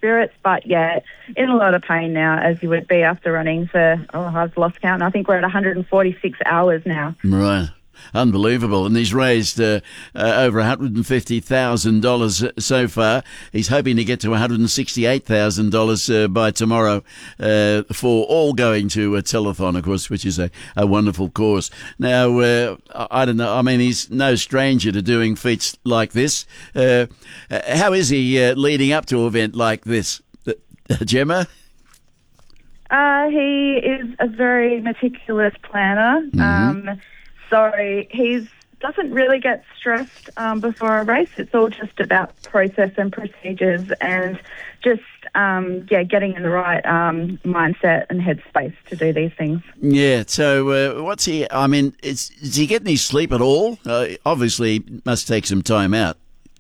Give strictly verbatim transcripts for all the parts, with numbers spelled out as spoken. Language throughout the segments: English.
spirits. But, yeah, in a lot of pain now, as you would be after running for, oh, I've lost count. I think we're at one hundred forty-six hours now. Right. Unbelievable. And he's raised uh, uh, over one hundred fifty thousand dollars so far. He's hoping to get to one hundred sixty-eight thousand dollars uh, by tomorrow uh, for all going to a telethon, of course, which is a, a wonderful cause. Now, uh, I don't know. I mean, he's no stranger to doing feats like this. Uh, how is he uh, leading up to an event like this, uh, Gemma? Uh, he is a very meticulous planner. Mm-hmm. Um So he doesn't really get stressed um, before a race. It's all just about process and procedures and just, um, yeah, getting in the right um, mindset and headspace to do these things. Yeah, so uh, what's he, I mean, is, is he getting his sleep at all? Uh, obviously, must take some time out.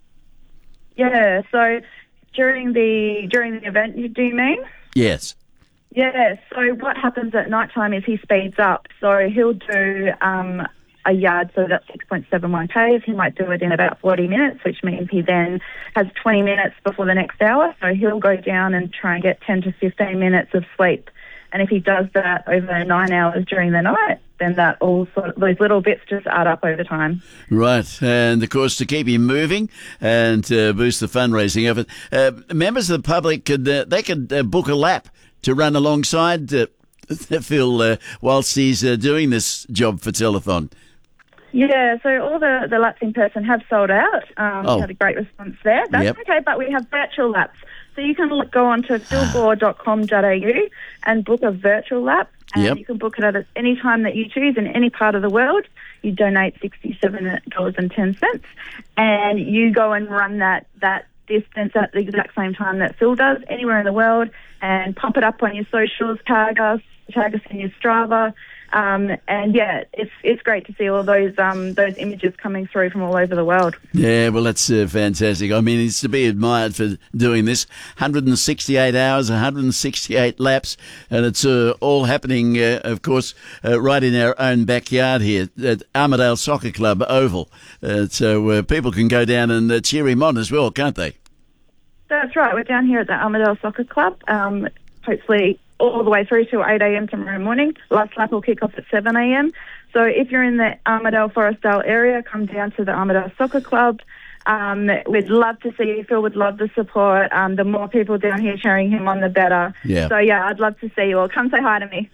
Yeah, so during the during the event, do you mean? Yes. Yeah, so what happens at night time is he speeds up. So he'll do um, a yard, so that's six point seven one Ks. He might do it in about forty minutes, which means he then has twenty minutes before the next hour. So he'll go down and try and get ten to fifteen minutes of sleep. And if he does that over nine hours during the night, then that all sort of, those little bits just add up over time. Right, and of course to keep him moving and uh, boost the fundraising effort, uh, members of the public could uh, they could uh, book a lap to run alongside uh, Phil uh, whilst he's uh, doing this job for telethon. Yeah, so all the, the laps in person have sold out. Um, oh. We had a great response there. That's Yep. okay, but we have virtual laps. So you can look, go on to phil gore dot com dot a u and book a virtual lap. And Yep. you can book it at any time that you choose in any part of the world. You donate sixty-seven dollars and ten cents and you go and run that, that distance at the exact same time that Phil does anywhere in the world and pop it up on your socials, tag us, tag us in your Strava. Um, and yeah, it's it's great to see all those um, those images coming through from all over the world. Yeah, well, that's uh, fantastic. I mean, he's to be admired for doing this. one hundred sixty-eight hours, one hundred sixty-eight laps, and it's uh, all happening, uh, of course, uh, right in our own backyard here at Armidale Soccer Club Oval. Uh, so uh, people can go down and uh, cheer him on as well, can't they? That's right. We're down here at the Armidale Soccer Club. Um, hopefully all the way through till eight a.m. tomorrow morning. Last lap will kick off at seven a.m. So if you're in the Armidale Forestdale area, come down to the Armidale Soccer Club. Um, we'd love to see you. Phil would love the support. Um, the more people down here cheering him on, the better. Yeah. So, yeah, I'd love to see you all. Come say hi to me.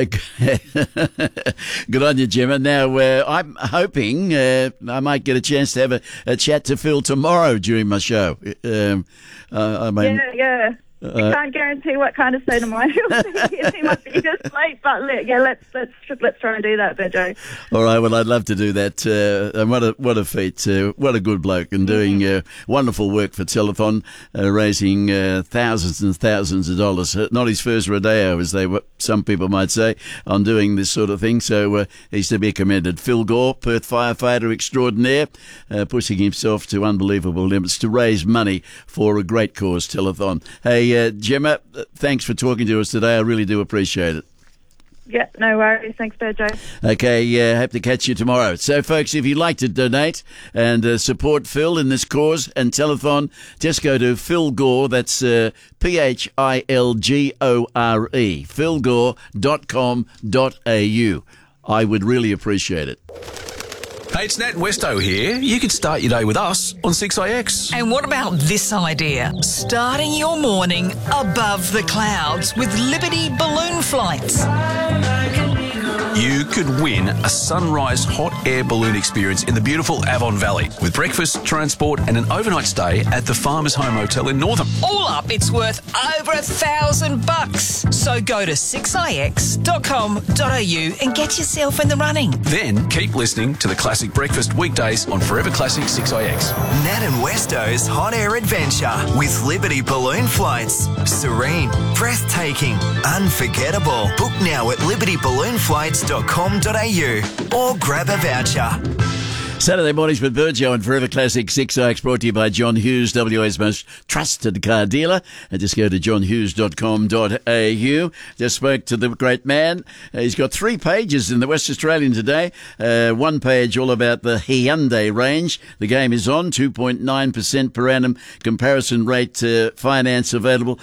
Good on you, Gemma. Now, uh, I'm hoping uh, I might get a chance to have a, a chat to Phil tomorrow during my show. Um, uh, I mean, yeah, yeah. I Uh, can't guarantee what kind of state of mind he'll be in. He might be just late, but let, yeah, let's let's let's try and do that, Bejo. All right, well, I'd love to do that. Uh, and what a what a feat! Uh, what a good bloke, and doing uh, wonderful work for Telethon, uh, raising uh, thousands and thousands of dollars. Uh, not his first rodeo, as they some people might say, on doing this sort of thing. So uh, he's to be commended. Phil Gore, Perth firefighter extraordinaire, uh, pushing himself to unbelievable limits to raise money for a great cause, Telethon. Hey. Uh, Gemma, thanks for talking to us today. I really do appreciate it. Yeah, no worries. Thanks, Bejo. Okay, uh, hope to catch you tomorrow. So, folks, if you'd like to donate and uh, support Phil in this cause and telethon, just go to Phil Gore, that's uh, P H I L G O R E, phil gore dot com dot a u. I would really appreciate it. Hey, it's Nat Westo here. You could start your day with us on six I X. And what about this idea? Starting your morning above the clouds with Liberty balloon flights. You could win a sunrise hot air balloon experience in the beautiful Avon Valley with breakfast, transport and an overnight stay at the Farmers Home Hotel in Northam. All up, it's worth over a thousand bucks. So go to six i x dot com dot a u and get yourself in the running. Then keep listening to the Classic Breakfast weekdays on Forever Classic six I X. Nat and Westo's Hot Air Adventure with Liberty Balloon Flights. Serene, breathtaking, unforgettable. Book now at liberty balloon flights dot com dot a u or grab a voucher. Saturday mornings with Burjo and Forever Classic six I X, brought to you by John Hughes, W A's most trusted car dealer. And just go to john hughes dot com dot a u. Just spoke to the great man. Uh, he's got three pages in the West Australian today. Uh, one page all about the Hyundai range. The game is on, two point nine percent per annum comparison rate uh, finance available.